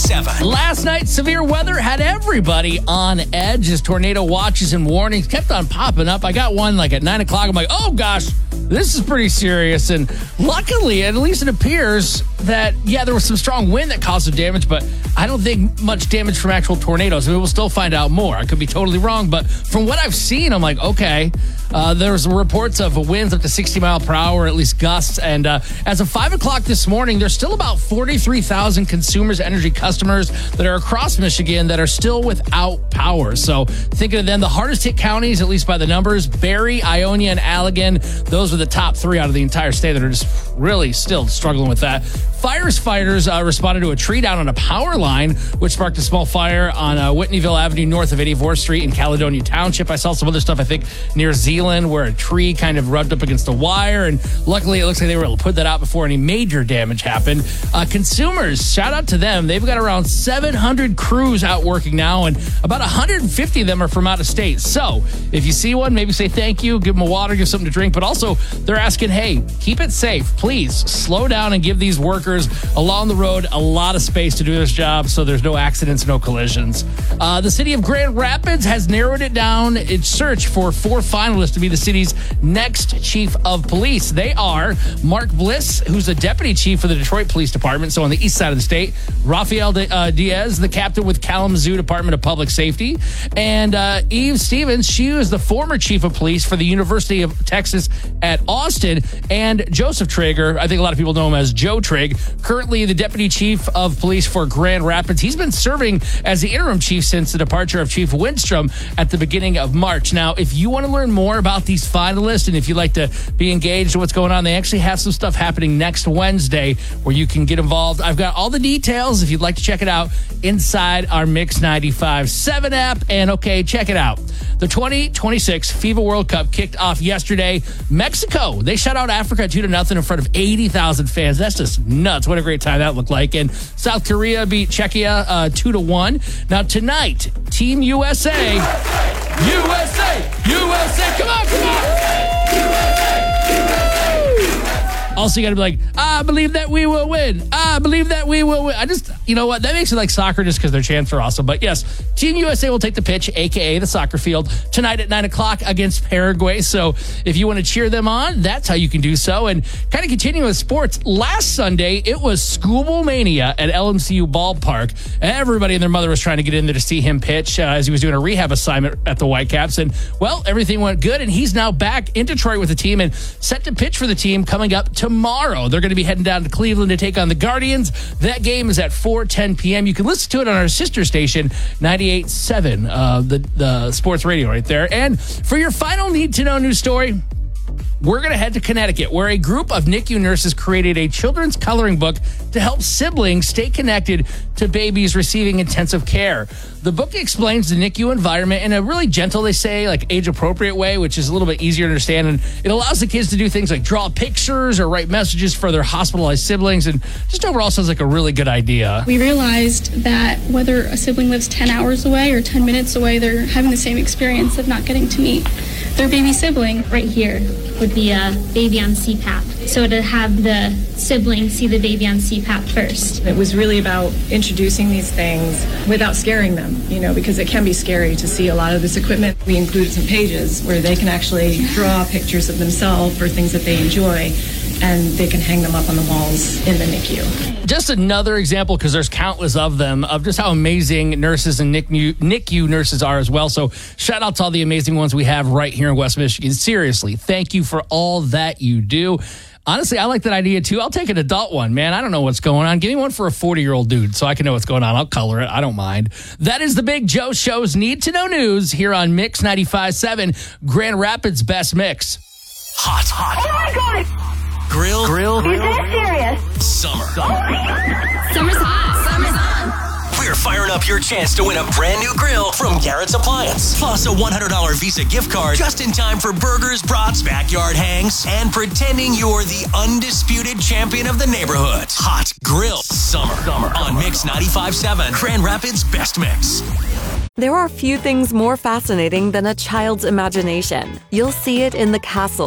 95.7. Last night, severe weather had everybody on edge as tornado watches and warnings kept on popping up. I got one like at 9 o'clock. I'm like, oh gosh, this is pretty serious. And luckily, at least it appears that, yeah, there was some strong wind that caused some damage, but I don't think much damage from actual tornadoes. I mean, we'll still find out more. I could be totally wrong, but from what I've seen, I'm like, okay. There's reports of winds up to 60 mile per hour, at least gusts. And as of 5 o'clock this morning, there's still about 43,000 Consumers Energy customers that are across Michigan that are still without power. So thinking of them, the hardest hit counties, at least by the numbers, Barry, Ionia, and Allegan, those are the top three out of the entire state that are just really still struggling with that. Firefighters responded to a tree down on a power line, which sparked a small fire on Whitneyville Avenue north of 84th Street in Caledonia Township. I saw some other stuff, I think, near Zealand, where a tree kind of rubbed up against a wire, and luckily it looks like they were able to put that out before any major damage happened. Consumers, shout out to them. They've got around 700 crews out working now, and about 150 of them are from out of state. So if you see one, maybe say thank you, give them a water, give something to drink, but also they're asking, hey, keep it safe. Please slow down and give these workers along the road a lot of space to do this job so there's no accidents, no collisions. The city of Grand Rapids has narrowed it down its search for 4 finalists to be the city's next chief of police. They are Mark Bliss, who's a deputy chief for the Detroit Police Department, so on the east side of the state, Rafael Diaz, the captain with Kalamazoo Department of Public Safety, and Eve Stevens, she was the former chief of police for the University of Texas at Austin, and Joseph Traeger, I think a lot of people know him as Joe Trigg, currently the deputy chief of police for Grand Rapids. He's been serving as the interim chief since the departure of Chief Windstrom at the beginning of March. Now, if you want to learn more about these finalists and if you'd like to be engaged in what's going on, they actually have some stuff happening next Wednesday where you can get involved. I've got all the details if you'd like to check it out inside our Mix 95.7 app. And okay, check it out. The 2026 FIFA World Cup kicked off yesterday. Mexico, they shut out Africa 2-0 in front of 80,000 fans. That's just nuts. What a great time that looked like. And South Korea beat Czechia 2-1. Now tonight, Team USA. USA! USA! Come on, come on! USA! Also, you got to be like, I believe that we will win. I believe that we will win. You know what? That makes it like soccer just because their chants are awesome. But yes, Team USA will take the pitch, a.k.a. the soccer field, tonight at 9 o'clock against Paraguay. So if you want to cheer them on, that's how you can do so. And kind of continuing with sports, last Sunday, it was Scooball Mania at LMCU Ballpark. Everybody and their mother was trying to get in there to see him pitch as he was doing a rehab assignment at the Whitecaps. And, well, everything went good, and he's now back in Detroit with the team and set to pitch for the team coming up tomorrow. They're going to be heading down to Cleveland to take on the Guardians. That game is at 4:10 p.m. You can listen to it on our sister station, 98.7, the sports radio right there. And for your final need-to-know news story, we're going to head to Connecticut, where a group of NICU nurses created a children's coloring book to help siblings stay connected to babies receiving intensive care. The book explains the NICU environment in a really gentle, they say, like age-appropriate way, which is a little bit easier to understand. And it allows the kids to do things like draw pictures or write messages for their hospitalized siblings. And just overall sounds like a really good idea. We realized that whether a sibling lives 10 hours away or 10 minutes away, they're having the same experience of not getting to meet their baby sibling. Right here would be a baby on CPAP. So to have the sibling see the baby on CPAP first. It was really about introducing these things without scaring them, because it can be scary to see a lot of this equipment. We included some pages where they can actually draw pictures of themselves or things that they enjoy, and they can hang them up on the walls in the NICU. Just another example, because there's countless of them, of just how amazing nurses and NICU nurses are as well. So shout out to all the amazing ones we have right here in West Michigan. Seriously, thank you for all that you do. Honestly, I like that idea too. I'll take an adult one, man. I don't know what's going on. Give me one for a 40-year-old dude so I can know what's going on. I'll color it. I don't mind. That is the Big Joe Show's Need to Know News here on Mix 95.7, Grand Rapids' best mix. Hot. Oh my God! Grill. Is this serious? Summer. Summer's hot. Summer's on. We're firing up your chance to win a brand new grill from Garrett's Appliance. Plus a $100 Visa gift card just in time for burgers, brats, backyard hangs, and pretending you're the undisputed champion of the neighborhood. Hot Grill Summer on Mix 95.7, Grand Rapids' best mix. There are few things more fascinating than a child's imagination. You'll see it in the castle